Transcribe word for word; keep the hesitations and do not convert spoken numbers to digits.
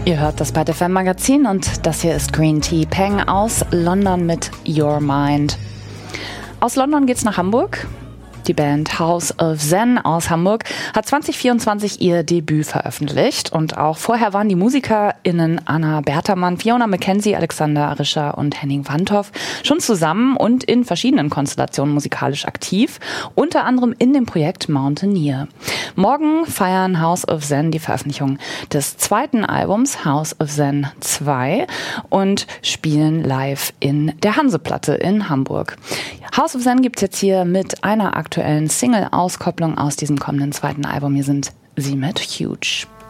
Ihr hört das Byte F M Magazin und das hier ist Green Tea Peng aus London mit Your Mind. Aus London geht's nach Hamburg. Die Band House of Zen aus Hamburg hat zwanzig vierundzwanzig ihr Debüt veröffentlicht und auch vorher waren die MusikerInnen Anna Bertermann, Fiona McKenzie, Alexander Arischer und Henning Wandhoff schon zusammen und in verschiedenen Konstellationen musikalisch aktiv, unter anderem in dem Projekt Mountaineer. Morgen feiern House of Zen die Veröffentlichung des zweiten Albums House of Zen zwei und spielen live in der Hanseplatte in Hamburg. House of Zen gibt's jetzt hier mit einer aktuellen Single-Auskopplung aus diesem kommenden zweiten Album. Hier sind sie mit Huge.